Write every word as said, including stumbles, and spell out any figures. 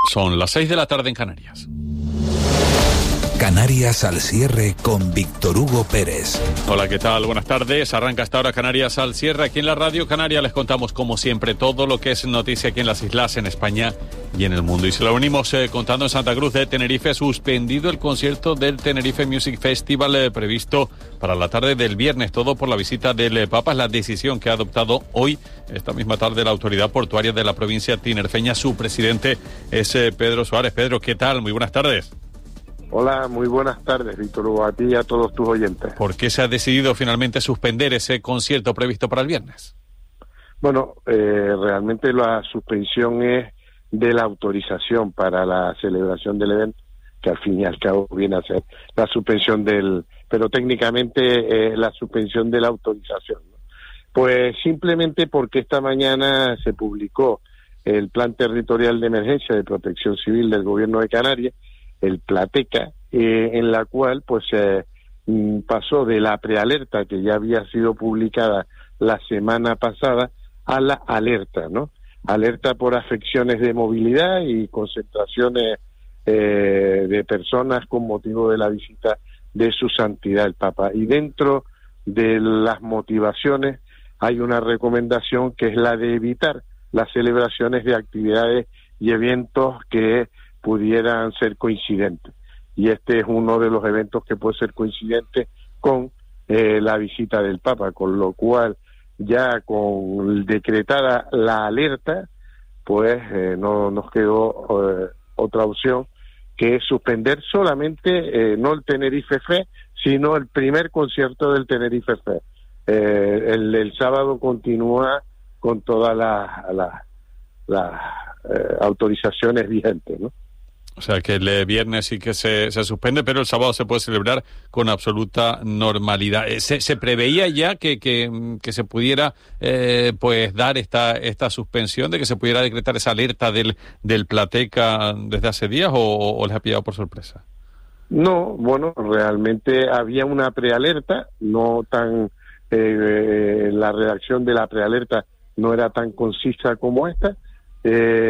Son las seis de la tarde en Canarias. Canarias al cierre con Víctor Hugo Pérez. Hola, ¿qué tal? Buenas tardes. Arranca esta hora Canarias al cierre. Aquí en la Radio Canaria les contamos, como siempre, todo lo que es noticia aquí en las islas, en España y en el mundo. Y se lo venimos eh, contando en Santa Cruz de Tenerife. Suspendido el concierto del Tenerife Music Festival eh, previsto para la tarde del viernes. Todo por la visita del eh, Papa. Es la decisión que ha adoptado hoy, esta misma tarde, la autoridad portuaria de la provincia tinerfeña. Su presidente es eh, Pedro Suárez. Pedro, ¿qué tal? Muy buenas tardes. Hola, muy buenas tardes, Víctor Hugo, a ti y a todos tus oyentes. ¿Por qué se ha decidido finalmente suspender ese concierto previsto para el viernes? Bueno, eh, realmente la suspensión es de la autorización para la celebración del evento, que al fin y al cabo viene a ser la suspensión del... pero técnicamente eh, la suspensión de la autorización, ¿no? Pues simplemente porque esta mañana se publicó el Plan Territorial de Emergencia de Protección Civil del Gobierno de Canarias, el Plateca, eh, en la cual pues eh, pasó de la prealerta que ya había sido publicada la semana pasada a la alerta, ¿no? Alerta por afecciones de movilidad y concentraciones eh, de personas con motivo de la visita de su santidad el Papa. Y dentro de las motivaciones hay una recomendación que es la de evitar las celebraciones de actividades y eventos que pudieran ser coincidentes, y este es uno de los eventos que puede ser coincidente con eh, la visita del Papa, con lo cual ya con decretada la alerta, pues eh, no nos quedó eh, otra opción que es suspender solamente eh, no el Tenerife Fest, sino el primer concierto del Tenerife Fest. Eh, el, el sábado continúa con todas las las las eh, autorizaciones vigentes, ¿no? O sea, que el viernes sí que se, se suspende, pero el sábado se puede celebrar con absoluta normalidad. ¿Se, se preveía ya que, que, que se pudiera eh, pues dar esta esta suspensión, de que se pudiera decretar esa alerta del, del Plateca desde hace días, o, o les ha pillado por sorpresa? No, bueno, realmente había una prealerta, no tan... Eh, la redacción de la prealerta no era tan concisa como esta, eh,